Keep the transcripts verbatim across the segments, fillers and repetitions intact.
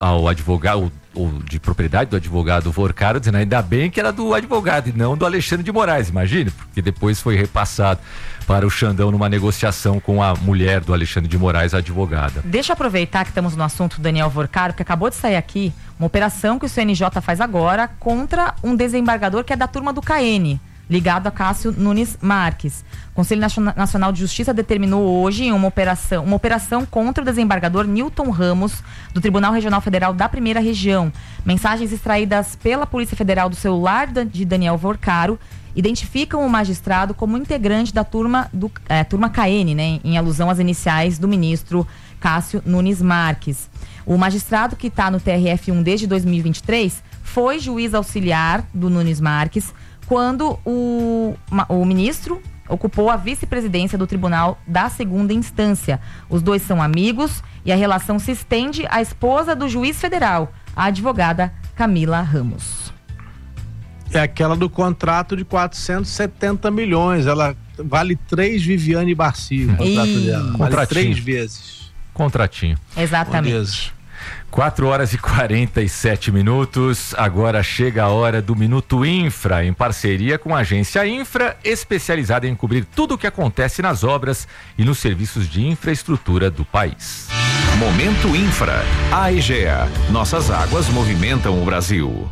ao advogado, ou de propriedade do advogado Vorcaro, dizendo ainda bem que era do advogado e não do Alexandre de Moraes, imagine, porque depois foi repassado para o Xandão numa negociação com a mulher do Alexandre de Moraes, a advogada. Deixa eu aproveitar que estamos no assunto do Daniel Vorcaro, que acabou de sair aqui, uma operação que o C N J faz agora contra um desembargador que é da turma do K N, ligado a Cássio Nunes Marques. O Conselho Nacional de Justiça determinou hoje uma operação, uma operação contra o desembargador Newton Ramos, do Tribunal Regional Federal da Primeira Região. Mensagens extraídas pela Polícia Federal do celular de Daniel Vorcaro identificam o magistrado como integrante da turma, do, é, turma K N, né, em alusão às iniciais do ministro Cássio Nunes Marques. O magistrado, que está no T R F um desde dois mil e vinte e três, foi juiz auxiliar do Nunes Marques quando o, o ministro ocupou a vice-presidência do Tribunal da Segunda Instância. Os dois são amigos e a relação se estende à esposa do juiz federal, a advogada Camila Ramos. É aquela do contrato de quatrocentos e setenta milhões. Ela vale três Viviane Barci. O contrato dela. Vale três vezes. Contratinho. Exatamente. quatro horas e quarenta e sete minutos. Agora chega a hora do Minuto Infra, em parceria com a agência Infra, especializada em cobrir tudo o que acontece nas obras e nos serviços de infraestrutura do país. Momento Infra. A Egea. Nossas águas movimentam o Brasil.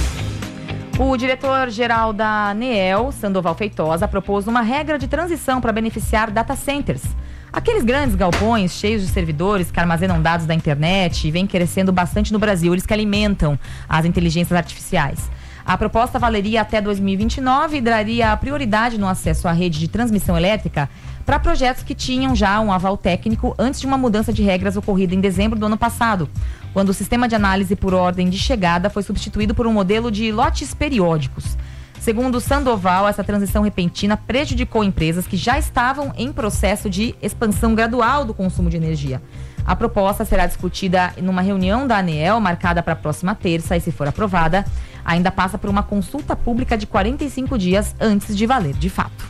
O diretor-geral da ANEEL, Sandoval Feitosa, propôs uma regra de transição para beneficiar data centers. Aqueles grandes galpões cheios de servidores que armazenam dados da internet e vêm crescendo bastante no Brasil, eles que alimentam as inteligências artificiais. A proposta valeria até dois mil e vinte e nove e daria a prioridade no acesso à rede de transmissão elétrica para projetos que tinham já um aval técnico antes de uma mudança de regras ocorrida em dezembro do ano passado, quando o sistema de análise por ordem de chegada foi substituído por um modelo de lotes periódicos. Segundo Sandoval, essa transição repentina prejudicou empresas que já estavam em processo de expansão gradual do consumo de energia. A proposta será discutida numa reunião da ANEEL, marcada para a próxima terça, e se for aprovada, ainda passa por uma consulta pública de quarenta e cinco dias antes de valer de fato.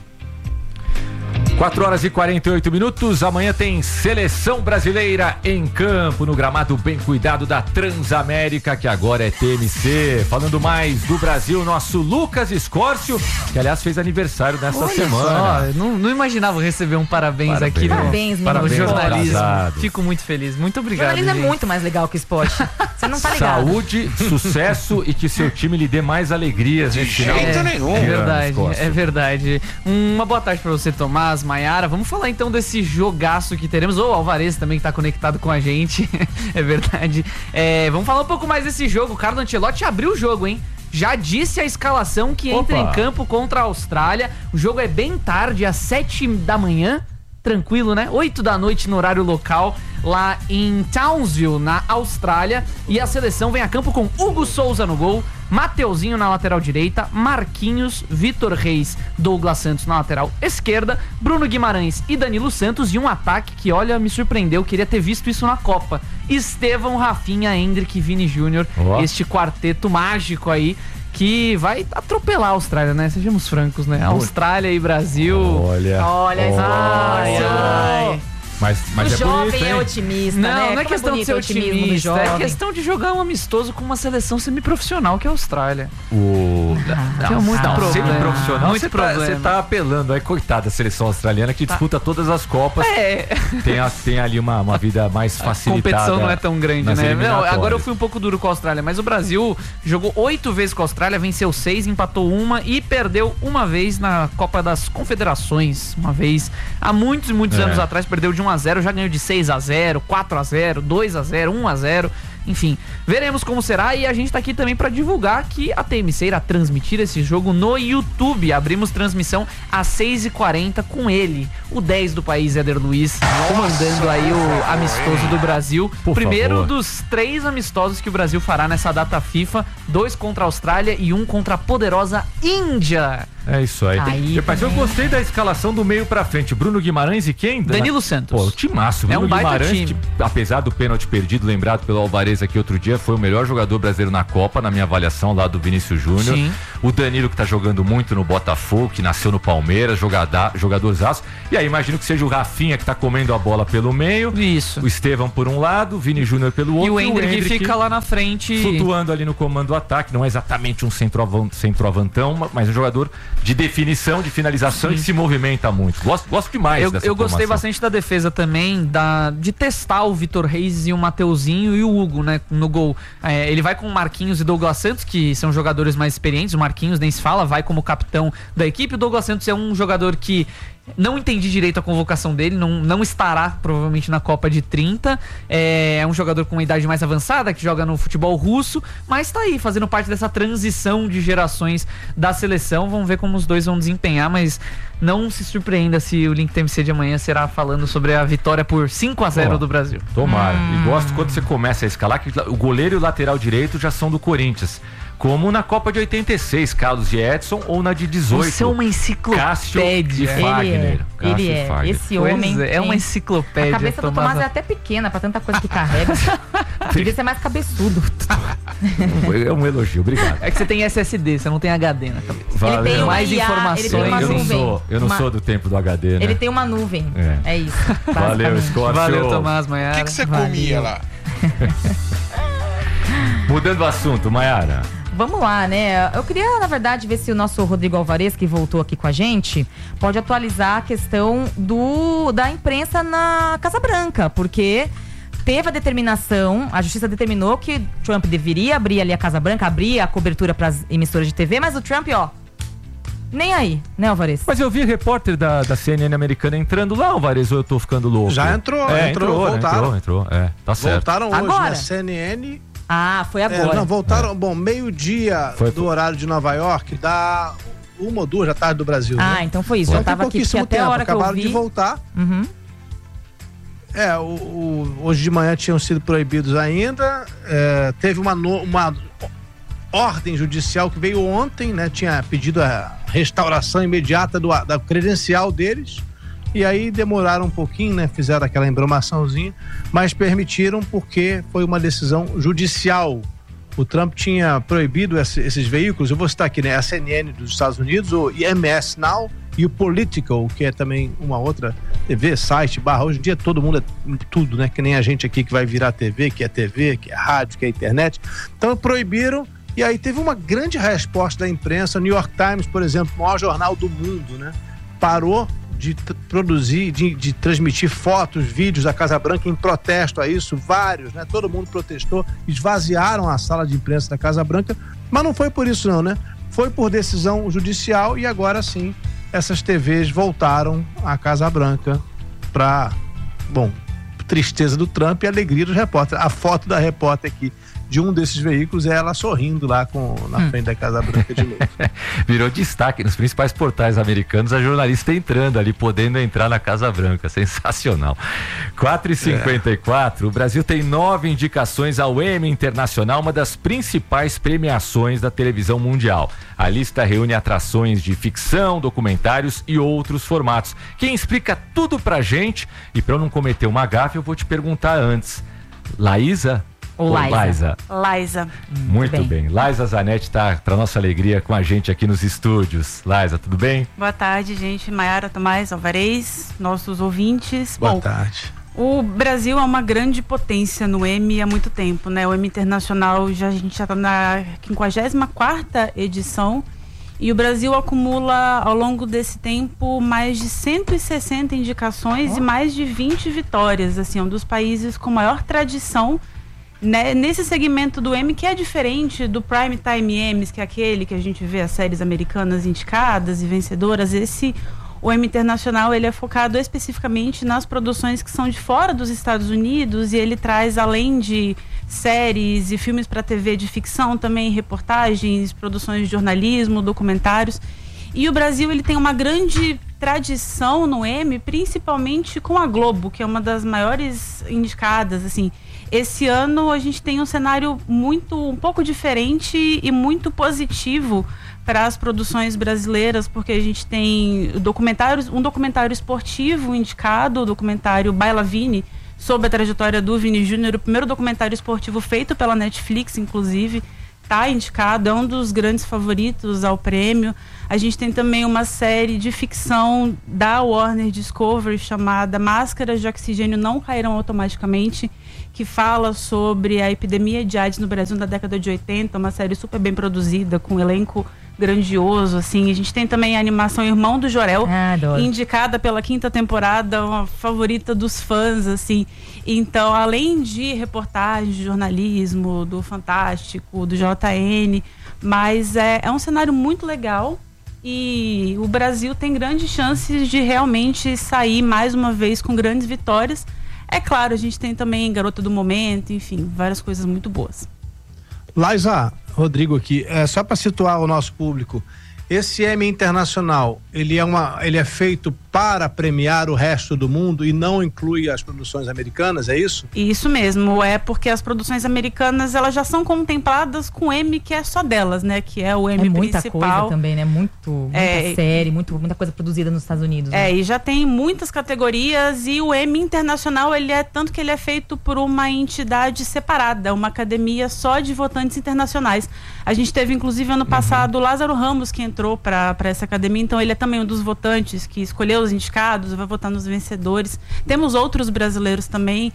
quatro horas e quarenta e oito minutos. Amanhã tem Seleção Brasileira em campo, no gramado bem cuidado da Transamérica, que agora é T M C. Falando mais do Brasil, nosso Lucas Escórcio, que aliás fez aniversário nessa Olha semana. Só, não, não imaginava receber um parabéns, parabéns. aqui no, parabéns, no jornalismo. Atrasado. Fico muito feliz. Muito obrigado. Jornalismo gente. é muito mais legal que esporte. Você não tá ligado. Saúde, sucesso e que seu time lhe dê mais alegrias. De jeito nenhum. É verdade, é verdade. Uma boa tarde pra você, Tomás, Maiara. Vamos falar então desse jogaço que teremos. Ou o Alvarez também que tá conectado com a gente. É verdade. É, vamos falar um pouco mais desse jogo. O Carlo Ancelotti abriu o jogo, hein? Já disse a escalação que Opa. entra em campo contra a Austrália. O jogo é bem tarde, às sete da manhã. Tranquilo, né? oito da noite no horário local, lá em Townsville, na Austrália. E a seleção vem a campo com Hugo Souza no gol, Mateuzinho na lateral direita, Marquinhos, Vitor Reis, Douglas Santos na lateral esquerda, Bruno Guimarães e Danilo Santos, e um ataque que, olha, me surpreendeu, queria ter visto isso na Copa. Estevão, Rafinha, Endrick e Vini Júnior, oh. Este quarteto mágico aí, que vai atropelar a Austrália, né? Sejamos francos, né? Austrália e Brasil. Olha. Olha, ai, ai. Mas, mas o é jovem bonito, é otimista, não, né? Não, não é Como questão é de ser otimista, é questão de jogar um amistoso com uma seleção semiprofissional que é a Austrália. O... Não, não, muito não, problema. Semiprofissional, muito você problema. Tá, você tá apelando aí, coitada da seleção australiana que disputa tá. todas as Copas. É. Tem, a, tem ali uma, uma vida mais facilitada. A competição não é tão grande, né? Não, agora eu fui um pouco duro com a Austrália, mas o Brasil jogou oito vezes com a Austrália, venceu seis, empatou uma e perdeu uma vez na Copa das Confederações. Uma vez, há muitos e muitos é. anos atrás, perdeu de um a zero, já ganhou de seis a zero, quatro a zero, dois a zero, um a zero, enfim, veremos como será. E a gente tá aqui também para divulgar que a T M C irá transmitir esse jogo no YouTube. Abrimos transmissão às seis e quarenta com ele, o dez do país, Éder Luiz, comandando aí o amistoso do Brasil. Por Primeiro favor. dos três amistosos que o Brasil fará nessa data FIFA, dois contra a Austrália e um contra a poderosa Índia. É isso aí. Aí Mas eu também. gostei da escalação do meio pra frente. Bruno Guimarães e quem? Danilo Santos. Pô, o timaço. É Bruno um baita Guimarães, time. que, apesar do pênalti perdido, lembrado pelo Alvarez aqui outro dia, foi o melhor jogador brasileiro na Copa, na minha avaliação, lá do Vinícius Júnior. Sim. O Danilo, que tá jogando muito no Botafogo, que nasceu no Palmeiras, jogada, jogadorzaço. E aí, imagino que seja o Rafinha, que tá comendo a bola pelo meio. Isso. O Estevão por um lado, o Vini Júnior pelo outro. E o Hendrick fica lá na frente. Flutuando ali no comando do ataque, não é exatamente um centroavan- centroavantão, mas um jogador de definição, de finalização. Sim. E se movimenta muito. Gosto, gosto demais Eu, dessa eu gostei formação. bastante da defesa também, da, de testar o Vitor Reis e o Mateuzinho e o Hugo, né, no gol. É, ele vai com o Marquinhos e Douglas Santos, que são jogadores mais experientes. O Marquinhos, nem se fala, vai como capitão da equipe. O Douglas Santos é um jogador que não entendi direito a convocação dele, não, não estará provavelmente na Copa de trinta. É, é um jogador com uma idade mais avançada, que joga no futebol russo, mas tá aí, fazendo parte dessa transição de gerações da seleção. Vamos ver como os dois vão desempenhar, mas não se surpreenda se o Link T M C de amanhã será falando sobre a vitória por cinco a zero Ó, do Brasil. Tomara. Hum. E gosto quando você começa a escalar, que o goleiro e o lateral direito já são do Corinthians. Como na Copa de oitenta e seis, Carlos e Edson, ou na de dezoito. Você é uma Cássio e enciclopédia. Fagner. Ele é, Cássio ele e é. Fagner. Esse Pois homem é, é uma tem- enciclopédia. A cabeça do Tomás. Tomás é até pequena pra tanta coisa que carrega. Devia ser mais cabeçudo. É um elogio, obrigado. É que você tem S S D, você não tem H D na cabeça. Valeu. Ele tem uma Mais I A, informações. ele tem uma Eu não nuvem. sou, eu não Uma- sou do tempo do H D, né? Ele tem uma nuvem. É. É, isso. Valeu, basicamente. Scorpio. Valeu, Tomás, O Maiara. que, que você Valeu. comia lá? Mudando o assunto, Maiara. Vamos lá, né? Eu queria, na verdade, ver se o nosso Rodrigo Alvarez, que voltou aqui com a gente, pode atualizar a questão do, da imprensa na Casa Branca, porque teve a determinação, a justiça determinou que Trump deveria abrir ali a Casa Branca, abrir a cobertura para as emissoras de T V, mas o Trump, ó, nem aí, né, Alvarez? Mas eu vi repórter da, da C N N americana entrando lá, Alvarez, ou eu tô ficando louco? Já entrou, é, entrou, entrou, né? voltaram. entrou, entrou, é, tá certo. Voltaram hoje, Agora? né? C N N. Ah, foi É, agora. não, voltaram, bom, meio-dia Foi- do horário de Nova York, dá uma ou duas da tarde do Brasil. Ah, né? então foi isso. Então Já tem tava aqui, porque pouquíssimo até tempo, a hora que eu acabaram vi... de voltar. Uhum. É, o, o- hoje de manhã tinham sido proibidos ainda. É, teve uma, no- uma ordem judicial que veio ontem, né? Tinha pedido a restauração imediata do, da credencial deles. E aí demoraram um pouquinho, né? Fizeram aquela embromaçãozinha, mas permitiram porque foi uma decisão judicial. O Trump tinha proibido esse- esses veículos, eu vou citar aqui, né? A C N N dos Estados Unidos, o M S Now e o Political, que é também uma outra T V, site, barra. Hoje em dia todo mundo é tudo, né? Que nem a gente aqui que vai virar T V, que é T V, que é rádio, que é internet. Então proibiram, e aí teve uma grande resposta da imprensa. O New York Times, por exemplo, o maior jornal do mundo, né? Parou de t- produzir, de, de transmitir fotos, vídeos da Casa Branca em protesto a isso, vários, né? Todo mundo protestou, esvaziaram a sala de imprensa da Casa Branca, mas não foi por isso não, né? Foi por decisão judicial e agora sim essas T Vs voltaram à Casa Branca para, bom, tristeza do Trump e alegria dos repórteres. A foto da repórter aqui de um desses veículos é ela sorrindo lá com, na Hum. frente da Casa Branca de novo. Virou destaque nos principais portais americanos, a jornalista entrando ali, podendo entrar na Casa Branca. Sensacional. quatro e cinquenta e quatro, o Brasil tem nove indicações ao Emmy Internacional, uma das principais premiações da televisão mundial. A lista reúne atrações de ficção, documentários e outros formatos. Quem explica tudo pra gente, e pra eu não cometer uma gafe, eu vou te perguntar antes. Laísa? Ou Laísa? Laísa. Muito bem. bem. Laísa Zanetti está, para nossa alegria, com a gente aqui nos estúdios. Laísa, tudo bem? Boa tarde, gente. Maiara, Tomás, Alvarez, nossos ouvintes. Boa Bom, tarde. o Brasil é uma grande potência no Emmy há muito tempo, né? O Emmy Internacional, já, a gente já está na quinquagésima quarta edição e o Brasil acumula ao longo desse tempo mais de cento e sessenta indicações Oh. e mais de vinte vitórias. Assim, é um dos países com maior tradição, né, nesse segmento do Emmy, que é diferente do Prime Time Emmys, que é aquele que a gente vê as séries americanas indicadas e vencedoras. Esse, o Emmy Internacional, ele é focado especificamente nas produções que são de fora dos Estados Unidos, e ele traz, além de séries e filmes para T V de ficção, também reportagens, produções de jornalismo, documentários. E o Brasil, ele tem uma grande tradição no Emmy, principalmente com a Globo, que é uma das maiores indicadas, assim. Esse ano a gente tem um cenário muito, um pouco diferente e muito positivo para as produções brasileiras, porque a gente tem documentários, um documentário esportivo indicado, o documentário Baila Vini, sobre a trajetória do Vini Júnior, o primeiro documentário esportivo feito pela Netflix, inclusive, está indicado, é um dos grandes favoritos ao prêmio. A gente tem também uma série de ficção da Warner Discovery chamada Máscaras de Oxigênio Não Cairão Automaticamente, que fala sobre a epidemia de AIDS no Brasil na década de oitenta, uma série super bem produzida, com um elenco grandioso, assim. A gente tem também a animação Irmão do Jorel, Ah, adoro. indicada pela quinta temporada, uma favorita dos fãs, assim. Então, além de reportagens de jornalismo, do Fantástico, do J N, mas é, é um cenário muito legal e o Brasil tem grandes chances de realmente sair mais uma vez com grandes vitórias. É claro, a gente tem também Garota do Momento, enfim, várias coisas muito boas. Laisa, Rodrigo aqui, é, só para situar o nosso público, esse Emmy Internacional, ele é, uma, ele é feito para premiar o resto do mundo e não inclui as produções americanas, é isso? Isso mesmo, é porque as produções americanas, elas já são contempladas com o Emmy que é só delas, né? Que é o Emmy É muita principal. coisa também, né? Muito, muita É, série, muito, muita coisa produzida nos Estados Unidos. né? É, e já tem muitas categorias e o Emmy Internacional, ele é tanto que ele é feito por uma entidade separada, uma academia só de votantes internacionais. A gente teve, inclusive, ano passado, o Lázaro Ramos, que entrou para essa academia, então ele é também um dos votantes que escolheu os indicados, vai votar nos vencedores. Temos outros brasileiros também.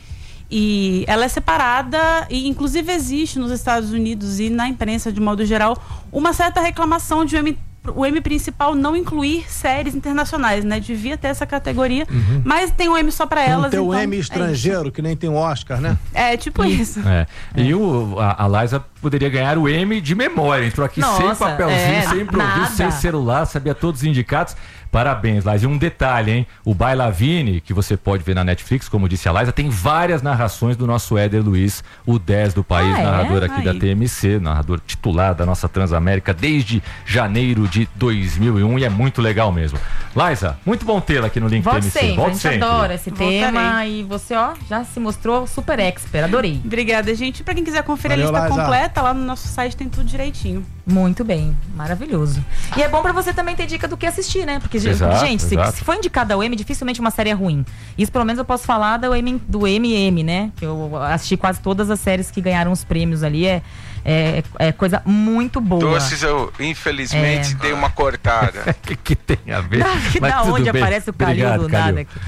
E ela é separada e inclusive existe nos Estados Unidos e na imprensa de modo geral uma certa reclamação de o Emmy, o Emmy principal não incluir séries internacionais, né? Devia ter essa categoria, Uhum. mas tem um Emmy só para elas. Não tem o então Emmy é estrangeiro, que nem tem o Oscar, né? É, tipo isso. É. E o, a, a Liza poderia ganhar o Emmy de memória. Entrou aqui sem Nossa, papelzinho, é, sem improviso, nada. sem celular, sabia todos os indicados. Parabéns, Liza. E um detalhe, hein? O Baila Vini, que você pode ver na Netflix, como disse a Liza, tem várias narrações do nosso Éder Luiz, o dez do país, Ah, é? narrador aqui Aí. da T M C, narrador titular da nossa Transamérica desde janeiro de dois mil e um, e é muito legal mesmo. Liza, muito bom tê-la aqui no Link Volte T M C. sempre, a Volte gente sempre. adora esse Voltarei. tema e você, ó, já se mostrou super expert, adorei. Obrigada, gente. Pra quem quiser conferir Valeu, a lista Liza. completa, lá no nosso site tem tudo direitinho. Muito bem, maravilhoso. E é bom pra você também ter dica do que assistir, né? Porque, Exato, gente, se, exato. se for indicado ao Emmy, dificilmente uma série é ruim. Isso pelo menos eu posso falar do Emmy, do M M, né? Que eu assisti quase todas as séries que ganharam os prêmios ali. É, é, é coisa muito boa. Doces, eu infelizmente É. dei uma cortada. O que, que tem a ver? Da, Mas da tudo onde bem. aparece o Calil Obrigado, do nada Calil. aqui.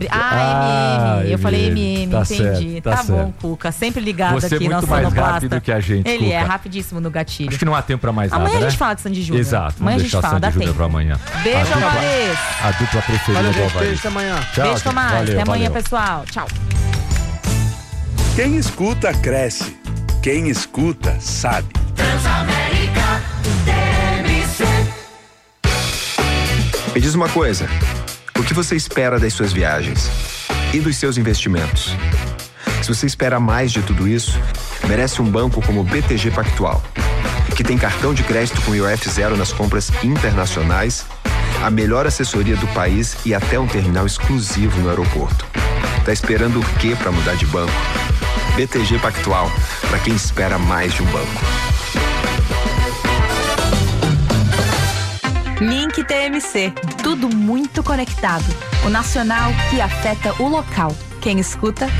Ah, Ah, M M. Eu falei M M. M M, Tá entendi. certo, tá tá bom, certo. Cuca. Sempre ligado Você é aqui, muito nosso mais sonoplasta. rápido que a gente, Ele é Cuca. rapidíssimo no gatilho. Acho que não há tempo pra mais Amanhã nada, a né? gente fala de Sandy Júnior. Exato, Amanhã a vamos gente deixar fala, dá Sandy Júnior tempo. pra amanhã. Beijo, a dupla, Alvarez. a dupla preferida Valeu, do gente. Alvarez. Beijo, até amanhã. Tchau, Beijo, gente. Tomás. Valeu, Até amanhã, valeu. pessoal. Tchau. Quem escuta, cresce. Quem escuta, sabe. Me diz uma coisa, o que você espera das suas viagens e dos seus investimentos? Se você espera mais de tudo isso, merece um banco como o B T G Pactual, que tem cartão de crédito com I O F zero nas compras internacionais, a melhor assessoria do país e até um terminal exclusivo no aeroporto. Tá esperando o quê para mudar de banco? B T G Pactual, para quem espera mais de um banco. Link T M C. Tudo muito conectado. O nacional que afeta o local. Quem escuta,